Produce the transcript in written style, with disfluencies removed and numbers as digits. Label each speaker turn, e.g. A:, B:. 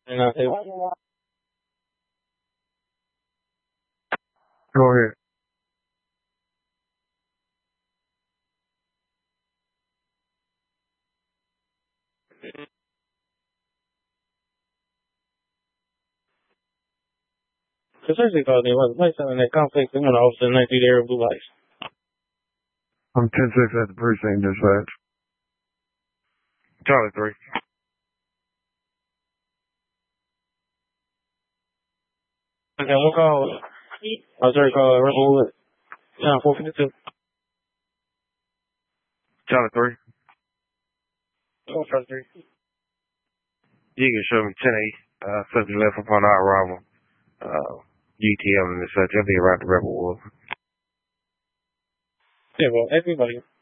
A: And I say,
B: Go ahead.
A: essentially called me was place having that conflict, and when all of a sudden they see their blue lights.
B: I'm 10-6 at the precinct dispatch. Charlie 3.
A: Okay, we'll call. I'll try to call Rebelwood. 452.
B: Charlie 3.
A: Charlie 3.
B: You can show me 10-8. Subject left upon our arrival. GTM and such. I'll be around the Rebelwood.
A: Yeah, well, everybody.